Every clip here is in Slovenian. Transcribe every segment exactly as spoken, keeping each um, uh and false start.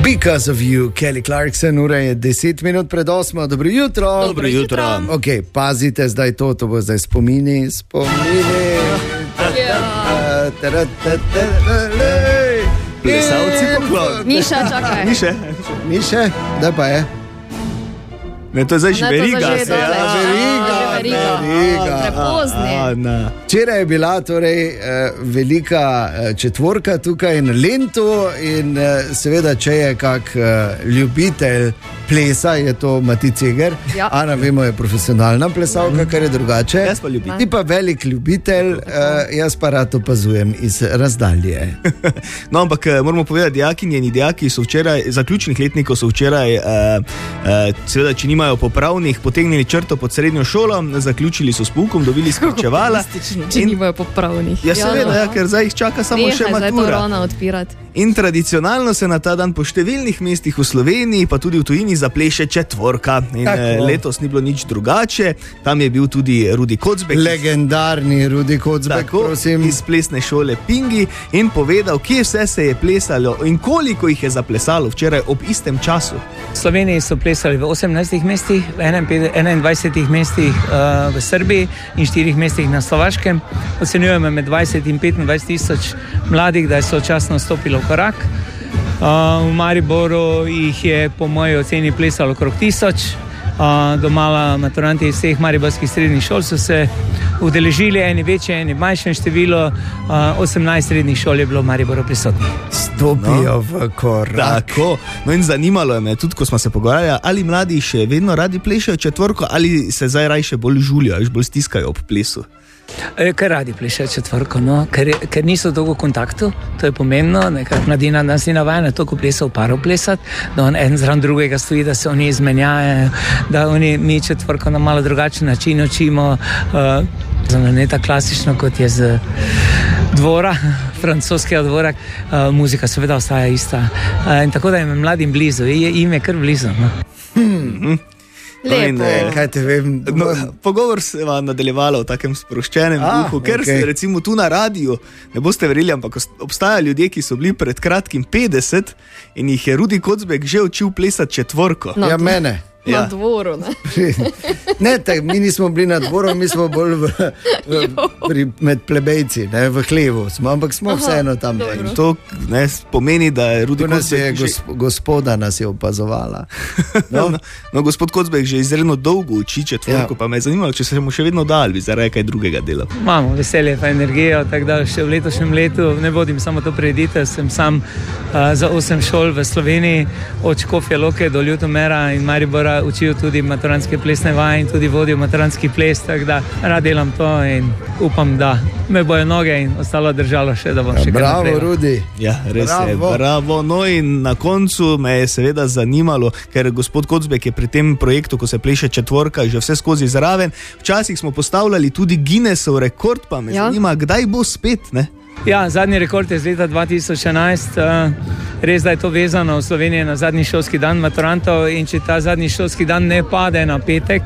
Because of you, Kelly Clarkson, ura je deset minut pred osmo. Dobro jutro. Dobro jutro. Ok, pazite zdaj to, to bo zdaj spomini, spomini. Plesalci poklon. Miša, čakaj. Miše. Miše, da pa je. Ne, to je zdaj že Ne, to veriga. zdaj že se, ja. daleč. Veriga, A, veriga. veriga. Prepozni. A, na. Včeraj je bila torej eh, velika eh, četvorka tukaj na Lentu in eh, seveda, če je kak eh, ljubitelj plesa, je to Mati Ceger. Ja. Ana, vemo, je profesionalna plesalka, kar je drugače. Jaz pa ljubitelj. Ti pa velik ljubitelj, eh, jaz pa rad opazujem iz razdalje. No, ampak eh, moramo povedati, dijakinje in dijaki so včeraj, zaključnih letnikov so včeraj, eh, eh, seveda, če nimajo popravnih, potegnili črto pod srednjo šolo, zaključili so s poukom, dobili spričevala. Če nimajo popravnih. Ja, seveda, no. ja, ker zdaj jih čaka samo Nehaj še zdaj to matura. rano odpirati. In tradicionalno se na ta dan po številnih mestih v Sloveniji, pa tudi v tujini, zapleše četvorka. In Tako. eh, letos ni bilo nič drugače, tam je bil tudi Rudi Kocbek. Legendarni Rudi Kocbek, Tako, prosim. iz plesne šole Pingi in povedal, kje vse se je plesalo in koliko jih je zaplesalo včeraj ob istem času. V Sloveniji so plesali v osemnajstih mestih, v enainpetdesetih mestih uh, v Srbiji in štirih mestih na Slovaškem. Ocenjujemo med dvajset in petindvajset tisoč mladih, da je sočasno stopilo v korak. Uh, v Mariboru jih je po moji oceni plesalo okrog tisoč. Uh, domala maturanti iz vseh mariborskih srednjih šol so se udeležili, eni večje, eni manjše število. Uh, osemnajst srednjih šol je bilo v Mariboru prisotnih. Stopijo No. v korak. Tako, no in zanimalo me tudi, ko smo se pogovarjali, ali mladi še vedno radi plešejo četvorko ali se zdaj rajše bolj žulijo, bolj stiskajo ob plesu. E, Ker radi plešejo četvorko, no? ker, ker niso dolgo v kontaktu, to je pomembno, nekako mladina nas ni navajena toliko plesov parov plesati, da on en zraven drugega stoji, da se oni izmenjajo, da oni mi četvorko na malo drugačen način učimo, uh, ne tako klasično, kot je z dvora, francoskega dvora, uh, muzika seveda ostaja ista. Uh, in tako da jim je mladim blizu, jim je kar blizu. No? Hmm. Lepo. E, kaj te vem? No, pogovor se je nadaljevalo v takem sproščenem A, duhu, ker okej. se recimo tu na radiju, ne boste verjeli, ampak obstajajo ljudje, ki so bili pred kratkim petdeset in jih je Rudi Kocbek že učil plesati četvorko. No. Ja, mene. Na Ja. dvoru, ne? Ne, tak, mi nismo bili na dvoru, mi smo bolj v, v, pri, med plebejci, ne, v hlevu smo, ampak smo Aha, vseeno tam. dobro. In to ne, pomeni, da je Rudi Tu nas je Kocbek že- gosp, gospoda nas je opazovala. No, No, no, gospod Kocbek že izredno dolgo uči četvorko, Ja. pa me je zanimalo, če se mu še vedno da ali zaradi kaj drugega dela. Imamo veselje pa energijo, tako da še v letošnjem letu ne vodim samo to prireditev, sem sam uh, za osem šol v Sloveniji, od Škofje Loke do Ljutomera in Maribora učil tudi maturantske plesne vaje in tudi vodil maturantski ples, tako da rad delam to in upam, da me bojo noge in ostalo držalo še, da bom še kaj bravo, naprej. Rudi. Ja, res bravo. je, Bravo. bravo. No in na koncu me je seveda zanimalo, ker gospod Kocbek je pri tem projektu, ko se pleše četvorka, že vse skozi zraven. Včasih smo postavljali tudi Guinnessov rekord, pa me Ja. ja. zanima, kdaj bo spet, ne? Ja, zadnji rekord je z leta dva tisoč enajst, uh, res da je to vezano v Sloveniji na zadnji šolski dan maturantov in če ta zadnji šolski dan ne pade na petek,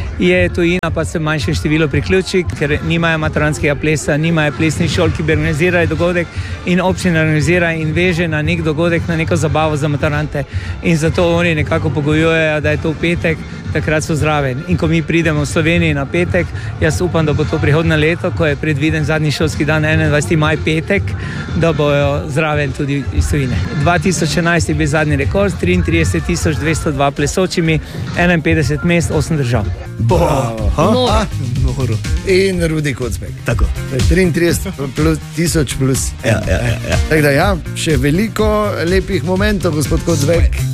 je tujina pa se manjše število priključi, ker nimajo maturantskega plesa, nimajo plesnih šol, ki bi organizirali dogodek in občina organizira in veže na nek dogodek, na neko zabavo za maturante in zato oni nekako pogojujejo, da je to v petek, takrat so zraven. In ko mi pridemo v Sloveniji na petek, jaz upam, da bo to prihodnje leto, ko je predviden zadnji šolski dan enaindvajseti maj petek, da bojo zraven tudi iz tujine. dva tisoč enajst je bil zadnji rekord, triintrideset tisoč dvesto dva plesočimi, enainpetdeset mest, osem držav. Bravo. No. Ah, Noro. in Rudi Kocbek. Tako. triintrideset plus, tisoč plus. Ja, ja, ja, ja. Tako da ja, še veliko lepih momentov, gospod Kocbek.